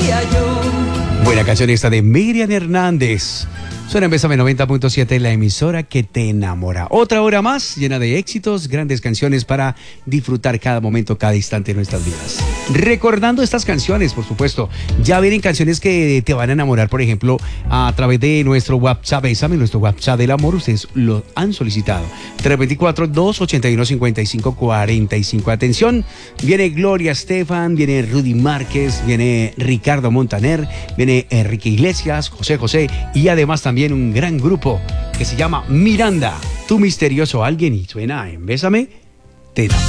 sería yo. Buena canción esta de Miriam Hernández. Suena en Bésame 90.7, la emisora que te enamora. Otra hora más llena de éxitos, grandes canciones para disfrutar cada momento, cada instante de nuestras vidas. Recordando estas canciones, por supuesto, ya vienen canciones que te van a enamorar, por ejemplo, a través de nuestro WhatsApp, Bésame, nuestro WhatsApp del amor, ustedes lo han solicitado. 324-281-5545. Atención, viene Gloria Estefan, viene Rudy Márquez, viene Ricardo Montaner, viene Enrique Iglesias, José José y además también un gran grupo que se llama Miranda, Tu Misterioso Alguien, y suena en Bésame, te enamora.